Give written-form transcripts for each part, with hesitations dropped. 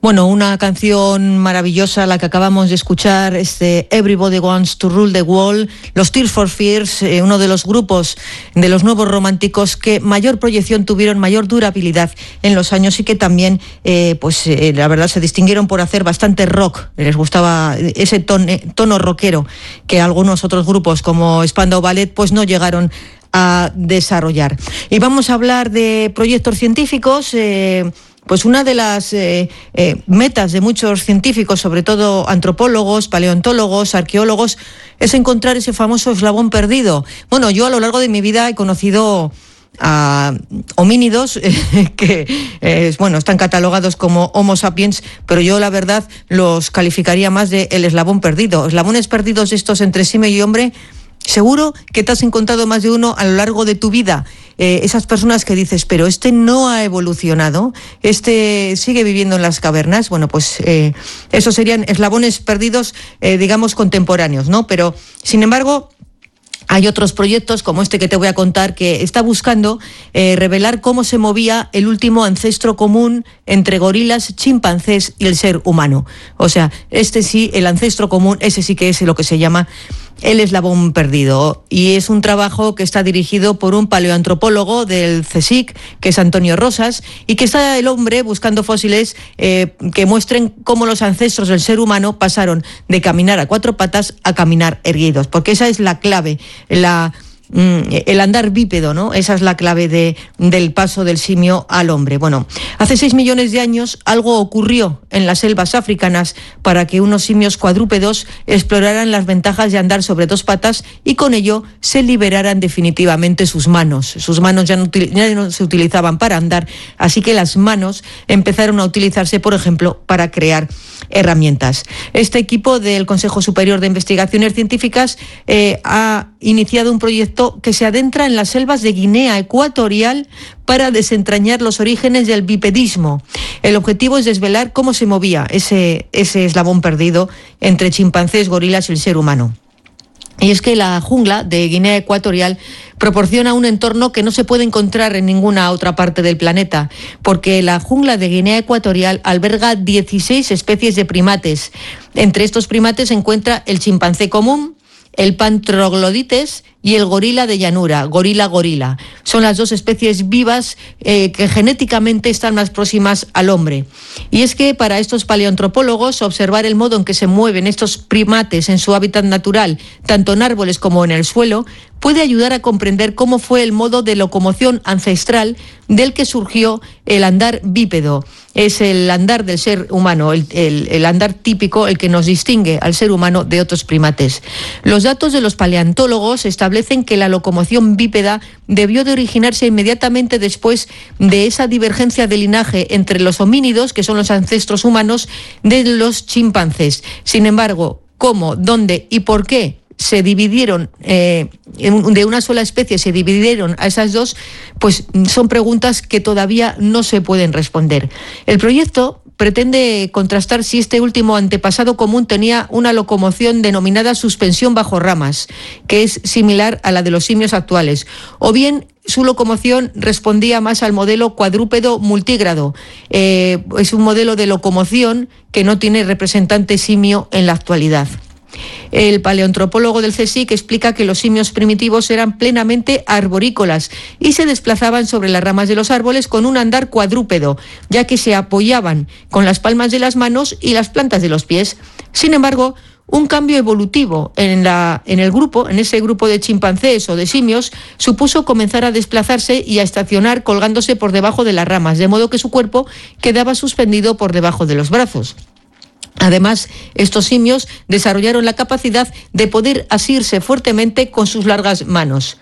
Bueno, una canción maravillosa, la que acabamos de escuchar, es de Everybody Wants to Rule the World, los Tears for Fears, uno de los grupos de los nuevos románticos que mayor proyección tuvieron, mayor durabilidad en los años y que también, la verdad, se distinguieron por hacer bastante rock. Les gustaba ese tono rockero que algunos otros grupos como Spandau Ballet pues no llegaron a desarrollar. Y vamos a hablar de proyectos científicos. Pues una de las metas de muchos científicos, sobre todo antropólogos, paleontólogos, arqueólogos, es encontrar ese famoso eslabón perdido. Bueno, yo a lo largo de mi vida he conocido a homínidos que están catalogados como Homo sapiens, pero yo la verdad los calificaría más de el eslabón perdido. Eslabones perdidos estos entre simio y hombre. Seguro que te has encontrado más de uno a lo largo de tu vida. Esas personas que dices, pero este no ha evolucionado, este sigue viviendo en las cavernas. Bueno, pues esos serían eslabones perdidos, digamos, contemporáneos, ¿no? Pero, sin embargo, hay otros proyectos como este que te voy a contar que está buscando revelar cómo se movía el último ancestro común entre gorilas, chimpancés y el ser humano. O sea, este sí, el ancestro común, ese sí que es lo que se llama el eslabón perdido. Y es un trabajo que está dirigido por un paleoantropólogo del CSIC, que es Antonio Rosas, y que está el hombre buscando fósiles que muestren cómo los ancestros del ser humano pasaron de caminar a cuatro patas a caminar erguidos, porque esa es la clave, el andar bípedo, ¿no? Esa es la clave del paso del simio al hombre. Bueno, hace 6 millones de años algo ocurrió en las selvas africanas para que unos simios cuadrúpedos exploraran las ventajas de andar sobre dos patas y con ello se liberaran definitivamente sus manos. Sus manos ya no se utilizaban para andar, así que las manos empezaron a utilizarse, por ejemplo, para crear herramientas. Este equipo del Consejo Superior de Investigaciones Científicas ha iniciado un proyecto que se adentra en las selvas de Guinea Ecuatorial para desentrañar los orígenes del bipedismo. El objetivo es desvelar cómo se movía ese eslabón perdido entre chimpancés, gorilas y el ser humano. Y es que la jungla de Guinea Ecuatorial proporciona un entorno que no se puede encontrar en ninguna otra parte del planeta, porque la jungla de Guinea Ecuatorial alberga 16 especies de primates. Entre estos primates se encuentra el chimpancé común, el pan troglodites y el gorila de llanura, gorila. Son las dos especies vivas que genéticamente están más próximas al hombre. Y es que para estos paleoantropólogos observar el modo en que se mueven estos primates en su hábitat natural, tanto en árboles como en el suelo, puede ayudar a comprender cómo fue el modo de locomoción ancestral del que surgió el andar bípedo. Es el andar del ser humano, el andar típico, el que nos distingue al ser humano de otros primates. Los datos de los paleontólogos establecen que la locomoción bípeda debió de originarse inmediatamente después de esa divergencia de linaje entre los homínidos, que son los ancestros humanos, de los chimpancés. Sin embargo, ¿cómo, dónde y por qué se dividieron de una sola especie, se dividieron a esas dos, pues son preguntas que todavía no se pueden responder. El proyecto pretende contrastar si este último antepasado común tenía una locomoción denominada suspensión bajo ramas, que es similar a la de los simios actuales, o bien su locomoción respondía más al modelo cuadrúpedo multígrado. Es un modelo de locomoción que no tiene representante simio en la actualidad. El paleoantropólogo del CSIC explica que los simios primitivos eran plenamente arborícolas y se desplazaban sobre las ramas de los árboles con un andar cuadrúpedo, ya que se apoyaban con las palmas de las manos y las plantas de los pies. Sin embargo, un cambio evolutivo en ese grupo de chimpancés o de simios supuso comenzar a desplazarse y a estacionar colgándose por debajo de las ramas, de modo que su cuerpo quedaba suspendido por debajo de los brazos. Además, estos simios desarrollaron la capacidad de poder asirse fuertemente con sus largas manos.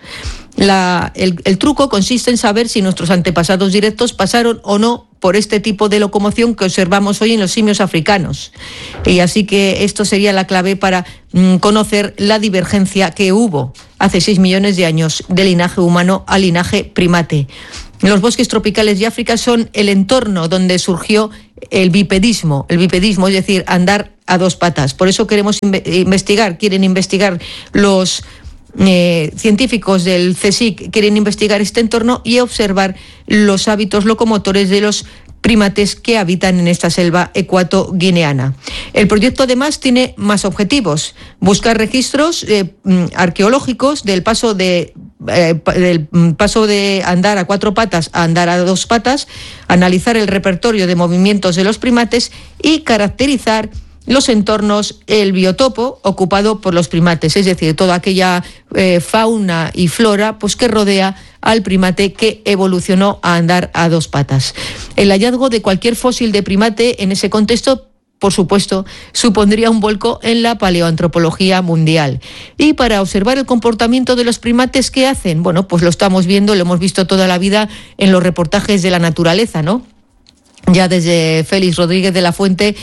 El truco consiste en saber si nuestros antepasados directos pasaron o no por este tipo de locomoción que observamos hoy en los simios africanos. Y así que esto sería la clave para conocer la divergencia que hubo hace 6 millones de años de linaje humano a linaje primate. Los bosques tropicales de África son el entorno donde surgió el bipedismo, es decir, andar a dos patas. Por eso quieren investigar los científicos del CSIC, quieren investigar este entorno y observar los hábitos locomotores de los primates que habitan en esta selva ecuatoguineana. El proyecto además tiene más objetivos: buscar registros arqueológicos del paso de andar a 4 patas a andar a 2 patas, analizar el repertorio de movimientos de los primates y caracterizar los entornos, el biotopo ocupado por los primates, es decir, toda aquella fauna y flora pues que rodea al primate que evolucionó a andar a 2 patas. El hallazgo de cualquier fósil de primate en ese contexto, por supuesto, supondría un vuelco en la paleoantropología mundial. Y para observar el comportamiento de los primates, ¿qué hacen? Bueno, pues lo estamos viendo, lo hemos visto toda la vida en los reportajes de la naturaleza, ¿no? Ya desde Félix Rodríguez de la Fuente,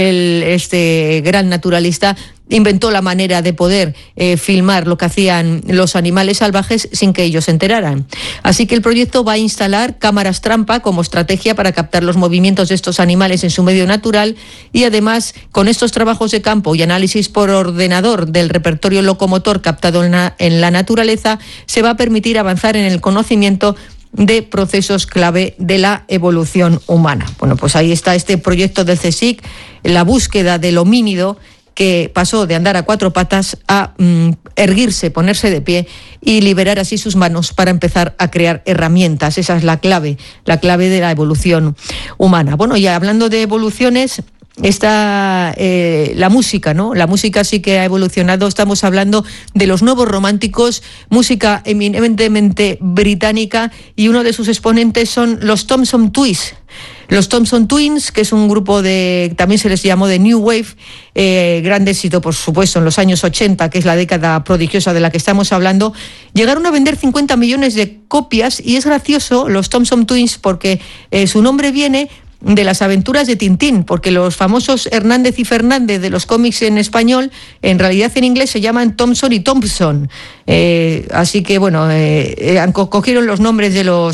este gran naturalista, inventó la manera de poder filmar lo que hacían los animales salvajes sin que ellos se enteraran. Así que el proyecto va a instalar cámaras trampa como estrategia para captar los movimientos de estos animales en su medio natural, y además con estos trabajos de campo y análisis por ordenador del repertorio locomotor captado en la naturaleza, se va a permitir avanzar en el conocimiento de procesos clave de la evolución humana. Bueno, pues ahí está este proyecto del CSIC, la búsqueda del homínido que pasó de andar a 4 patas a erguirse, ponerse de pie y liberar así sus manos para empezar a crear herramientas. Esa es la clave de la evolución humana. Bueno, y hablando de evoluciones, está la música, ¿no? La música sí que ha evolucionado. Estamos hablando de los Nuevos Románticos, música eminentemente británica, y uno de sus exponentes son los Thompson Twins. Los Thompson Twins, que es un grupo también se les llamó de New Wave, gran éxito, por supuesto, en los años 80, que es la década prodigiosa de la que estamos hablando, llegaron a vender 50 millones de copias, y es gracioso, los Thompson Twins, porque su nombre viene de las aventuras de Tintín, porque los famosos Hernández y Fernández de los cómics en español, en realidad en inglés se llaman Thompson y Thompson. Así que bueno, cogieron los nombres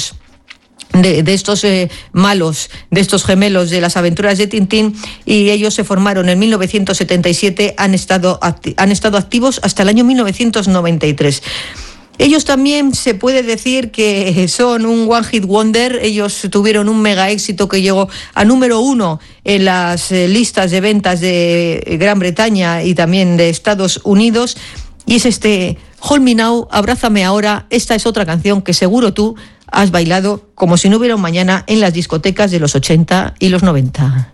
de estos malos, de estos gemelos de las aventuras de Tintín, y ellos se formaron en 1977, han estado activos hasta el año 1993. Ellos también se puede decir que son un one hit wonder. Ellos tuvieron un mega éxito que llegó a número 1 en las listas de ventas de Gran Bretaña y también de Estados Unidos, y es este Hold Me Now, Abrázame Ahora. Esta es otra canción que seguro tú has bailado como si no hubiera un mañana en las discotecas de los 80 y los 90.